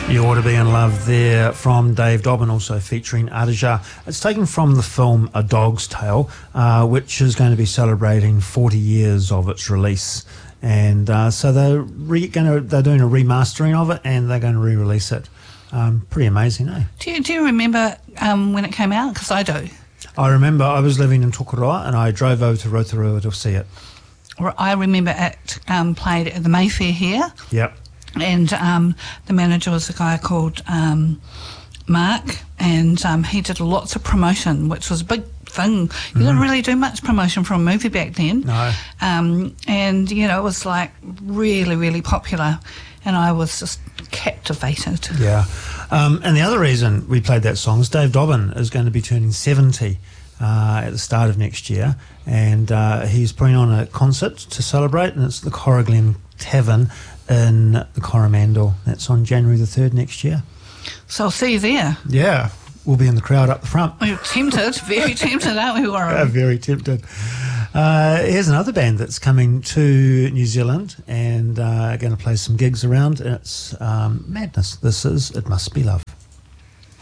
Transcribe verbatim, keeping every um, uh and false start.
You Ought to Be in Love there from Dave Dobbyn, also featuring Adija. It's taken from the film A Dog's Tale, uh, which is going to be celebrating forty years of its release. And uh, so they're, re- gonna, they're doing a remastering of it, and they're going to re-release it. Um, pretty amazing, eh? Do you, do you remember um, when it came out? Because I do. I remember I was living in Tokoroa and I drove over to Rotorua to see it. I remember it um, played at the Mayfair here. Yep. And um, the manager was a guy called um, Mark, and um, he did lots of promotion, which was a big thing. You mm. didn't really do much promotion for a movie back then. No. Um, and, you know, it was like really, really popular, and I was just captivated. Yeah. Um, and the other reason we played that song is Dave Dobbyn is going to be turning seventy uh, at the start of next year, and uh, he's putting on a concert to celebrate, and it's the Corriglen Tavern in the Coromandel. That's on January the third next year. So I'll see you there. Yeah, we'll be in the crowd up the front. We're tempted, very tempted, aren't we, Warren? Yeah, very tempted. Uh, here's another band that's coming to New Zealand and uh, going to play some gigs around. It's um, madness. This is It Must Be Love.